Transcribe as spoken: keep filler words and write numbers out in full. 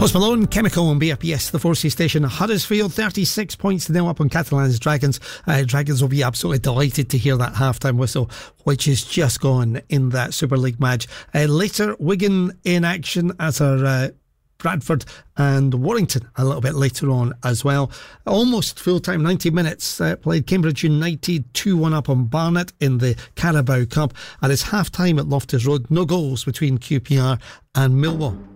Post Malone, Chemical on B R P S, the four C station. Huddersfield, thirty-six points to nil up on Catalan's Dragons. Uh, Dragons will be absolutely delighted to hear that half-time whistle, which is just gone in that Super League match. Uh, later, Wigan in action as our uh, Bradford and Warrington a little bit later on as well. Almost full-time, ninety minutes uh, played. Cambridge United two one up on Barnet in the Carabao Cup, and it's half-time at Loftus Road. No goals between Q P R and Millwall.